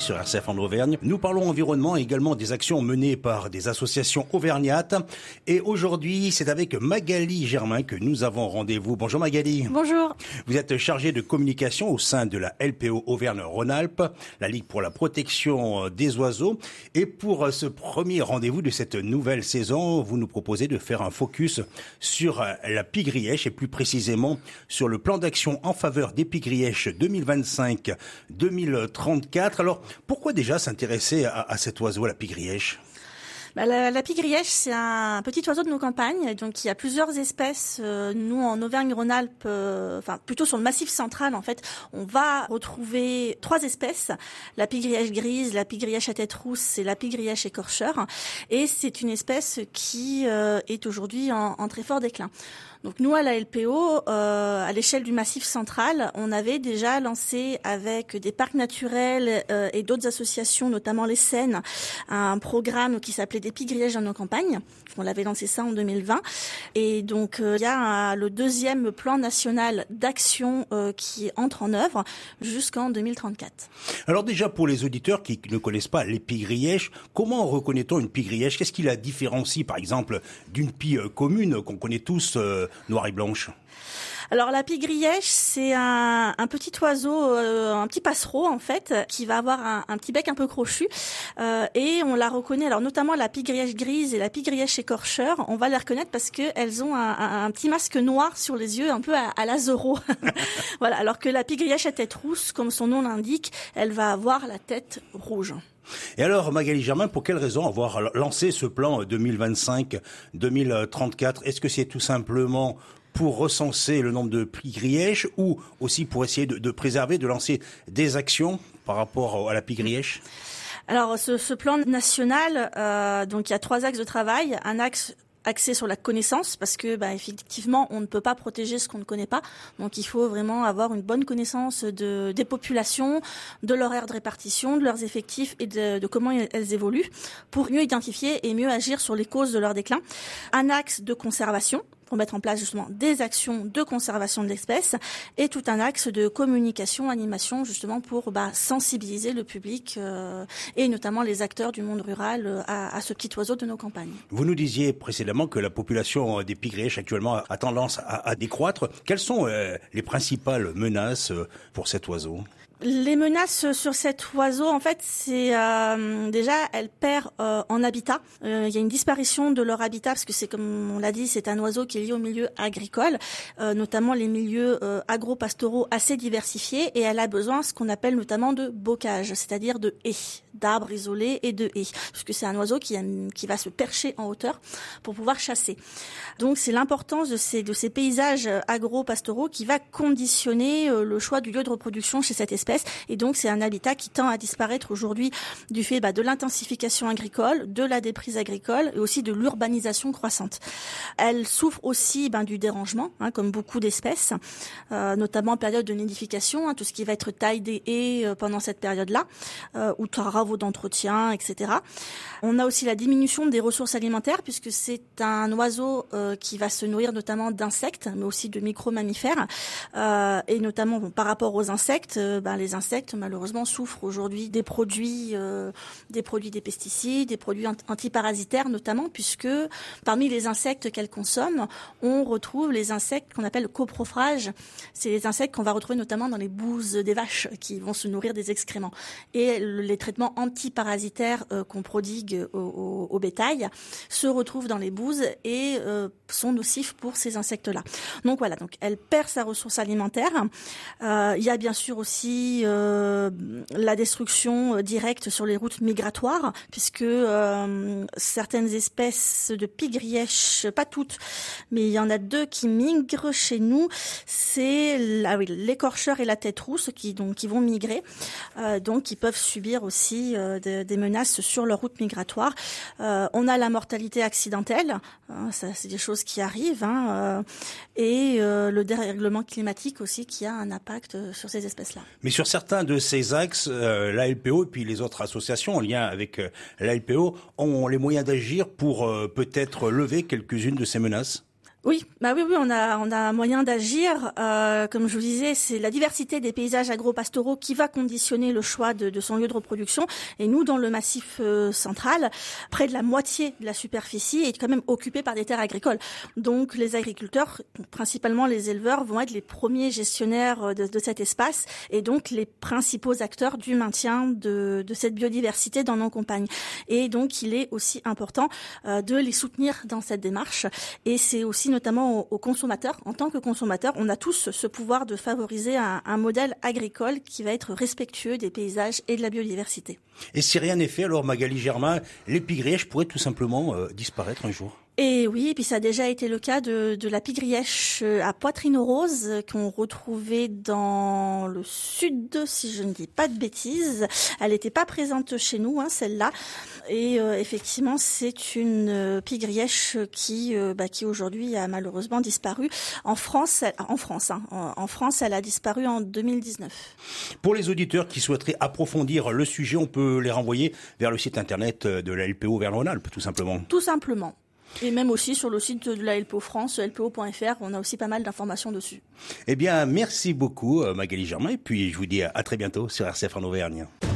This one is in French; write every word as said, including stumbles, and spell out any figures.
sur R C F en Auvergne. Nous parlons environnement et également des actions menées par des associations auvergnates. Et aujourd'hui, c'est avec Magali Germain que nous avons rendez-vous. Bonjour Magali. Bonjour. Vous êtes chargée de communication au sein de la L P O Auvergne-Rhône-Alpes, la Ligue pour la protection des oiseaux. Et pour ce premier rendez-vous de cette nouvelle saison, vous nous proposez de faire un focus sur la pie-grièche et plus précisément sur le plan d'action en faveur des pie-grièches deux mille vingt-cinq deux mille trente-quatre. Alors, pourquoi déjà s'intéresser à, à cet oiseau, la pie-grièche ? Bah, la, la pie-grièche, c'est un petit oiseau de nos campagnes. Donc, il y a plusieurs espèces. Euh, nous, en Auvergne-Rhône-Alpes, euh, enfin plutôt sur le Massif central, en fait, on va retrouver trois espèces la pie-grièche grise, la pie-grièche à tête rousse et la pie-grièche écorcheur. Et c'est une espèce qui euh, est aujourd'hui en, en très fort déclin. Donc nous, à la L P O, euh, à l'échelle du Massif central, on avait déjà lancé avec des parcs naturels euh, et d'autres associations, notamment les Seines, un programme qui s'appelait des pie-grièches dans nos campagnes. On l'avait lancé ça en deux mille vingt. Et donc euh, il y a un, le deuxième plan national d'action euh, qui entre en œuvre jusqu'en deux mille trente-quatre. Alors déjà, pour les auditeurs qui ne connaissent pas les pie-grièches, comment reconnaît-on une pie-grièche ? Qu'est-ce qui la différencie, par exemple, d'une pie commune qu'on connaît tous euh, noire et blanche? Alors la pie-grièche, c'est un, un petit oiseau, euh, un petit passereau en fait, qui va avoir un, un petit bec un peu crochu, euh, et on la reconnaît. Alors notamment la pie-grièche grise et la pie-grièche écorcheur, on va les reconnaître parce que elles ont un, un, un petit masque noir sur les yeux, un peu à, à la Zorro. Voilà. Alors que la pie-grièche à tête rousse, comme son nom l'indique, elle va avoir la tête rouge. Et alors, Magali Germain, pour quelle raison avoir lancé ce plan deux mille vingt-cinq deux mille trente-quatre ? Est-ce que c'est tout simplement pour recenser le nombre de pie-grièches ou aussi pour essayer de, de préserver, de lancer des actions par rapport à la pie-grièche ? Alors, ce, ce plan national, euh, donc il y a trois axes de travail. Un axe axé sur la connaissance, parce que bah, effectivement, on ne peut pas protéger ce qu'on ne connaît pas. Donc, il faut vraiment avoir une bonne connaissance de, des populations, de leur aire de répartition, de leurs effectifs et de, de comment elles évoluent pour mieux identifier et mieux agir sur les causes de leur déclin. Un axe de conservation, pour mettre en place justement des actions de conservation de l'espèce et tout un axe de communication, animation justement pour bah, sensibiliser le public euh, et notamment les acteurs du monde rural euh, à, à ce petit oiseau de nos campagnes. Vous nous disiez précédemment que la population des pie-grièches actuellement a tendance à, à décroître. Quelles sont euh, les principales menaces pour cet oiseau ? Les menaces sur cet oiseau, en fait, c'est euh, déjà, elle perd euh, en habitat. Euh, il y a une disparition de leur habitat parce que c'est, comme on l'a dit, c'est un oiseau qui est lié au milieu agricole, euh, notamment les milieux euh, agro-pastoraux assez diversifiés, et elle a besoin ce qu'on appelle notamment de bocage, c'est-à-dire de haies, d'arbres isolés et de haies, parce que c'est un oiseau qui, aime, qui va se percher en hauteur pour pouvoir chasser. Donc c'est l'importance de ces, de ces paysages agro-pastoraux qui va conditionner euh, le choix du lieu de reproduction chez cette espèce. Et donc, c'est un habitat qui tend à disparaître aujourd'hui du fait bah, de l'intensification agricole, de la déprise agricole et aussi de l'urbanisation croissante. Elle souffre aussi bah, du dérangement, hein, comme beaucoup d'espèces, euh, notamment en période de nidification, hein, tout ce qui va être taille des haies euh, pendant cette période-là, euh, ou travaux d'entretien, et cetera. On a aussi la diminution des ressources alimentaires, puisque c'est un oiseau euh, qui va se nourrir notamment d'insectes, mais aussi de micro-mammifères, euh, et notamment bon, par rapport aux insectes, euh, bah, les insectes malheureusement souffrent aujourd'hui des produits, euh, des produits des pesticides, des produits antiparasitaires notamment, puisque parmi les insectes qu'elles consomment, on retrouve les insectes qu'on appelle coprophrages. C'est les insectes qu'on va retrouver notamment dans les bouses des vaches qui vont se nourrir des excréments. Et les traitements antiparasitaires euh, qu'on prodigue au, au, au bétail se retrouvent dans les bouses et euh, sont nocifs pour ces insectes-là. Donc voilà, donc elle perd sa ressource alimentaire. Euh, il y a bien sûr aussi euh, la destruction directe sur les routes migratoires, puisque euh, certaines espèces de pie-grièches, pas toutes, mais il y en a deux qui migrent chez nous, c'est la, oui, l'écorcheur et la tête rousse qui, donc, qui vont migrer, euh, donc qui peuvent subir aussi euh, de, des menaces sur leur route migratoire. Euh, on a la mortalité accidentelle, hein, ça, c'est des choses qui arrivent, hein, euh, et euh, le dérèglement climatique aussi qui a un impact sur ces espèces-là. Mais sur certains de ces axes, euh, la L P O et puis les autres associations en lien avec euh, la L P O ont les moyens d'agir pour euh, peut-être lever quelques-unes de ces menaces ? Oui, bah oui, oui, on a on a moyen d'agir. Euh, comme je vous disais, c'est la diversité des paysages agro-pastoraux qui va conditionner le choix de, de son lieu de reproduction. Et nous, dans le Massif euh, central, près de la moitié de la superficie est quand même occupée par des terres agricoles. Donc, les agriculteurs, principalement les éleveurs, vont être les premiers gestionnaires de, de cet espace et donc les principaux acteurs du maintien de, de cette biodiversité dans nos campagnes. Et donc, il est aussi important euh, de les soutenir dans cette démarche. Et c'est aussi notamment aux, aux consommateurs. En tant que consommateurs, on a tous ce pouvoir de favoriser un, un modèle agricole qui va être respectueux des paysages et de la biodiversité. Et si rien n'est fait, alors Magali Germain, les pigrièches pourraient tout simplement euh, disparaître un jour. Et oui, et puis ça a déjà été le cas de, de la pigrièche à poitrine rose qu'on retrouvait dans le sud, si je ne dis pas de bêtises. Elle n'était pas présente chez nous, hein, celle-là. Et euh, effectivement, c'est une euh, pigrièche qui, euh, bah, qui aujourd'hui a malheureusement disparu. En France, elle, en France, hein, en, en France, elle a disparu en deux mille dix-neuf. Pour les auditeurs qui souhaiteraient approfondir le sujet, on peut les renvoyer vers le site internet de la L P O Auvergne-Rhône-Alpes, tout simplement. Tout simplement. Et même aussi sur le site de la L P O France, L P O point F R, on a aussi pas mal d'informations dessus. Eh bien, merci beaucoup Magali Germain, et puis je vous dis à très bientôt sur R C F en Auvergne.